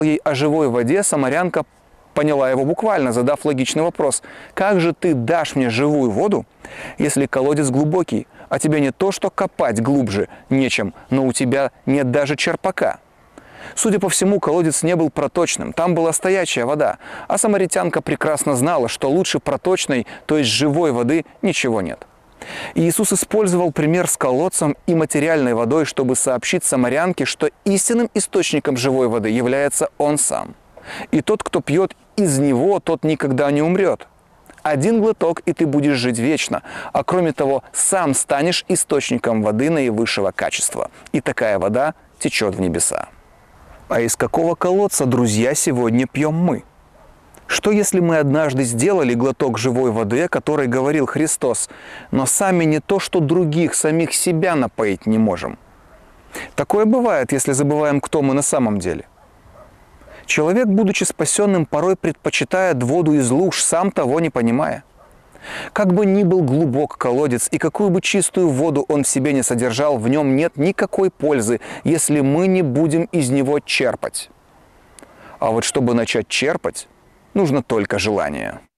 ей о живой воде, самарянка поняла его буквально, задав логичный вопрос. «Как же ты дашь мне живую воду, если колодец глубокий, а тебе не то что копать глубже нечем, но у тебя нет даже черпака?» Судя по всему, колодец не был проточным, там была стоячая вода, а самаритянка прекрасно знала, что лучше проточной, то есть живой воды, ничего нет. И Иисус использовал пример с колодцем и материальной водой, чтобы сообщить самарянке, что истинным источником живой воды является Он Сам. И тот, кто пьет из Него, тот никогда не умрет. Один глоток, и ты будешь жить вечно, а кроме того, сам станешь источником воды наивысшего качества. И такая вода течет в небеса. А из какого колодца, друзья, сегодня пьем мы? Что если мы однажды сделали глоток живой воды, о которой говорил Христос, но сами не то, что других, самих себя напоить не можем? Такое бывает, если забываем, кто мы на самом деле. Человек, будучи спасенным, порой предпочитает воду из луж, сам того не понимая. Как бы ни был глубок колодец и какую бы чистую воду он в себе не содержал, в нем нет никакой пользы, если мы не будем из него черпать. А вот чтобы начать черпать, нужно только желание.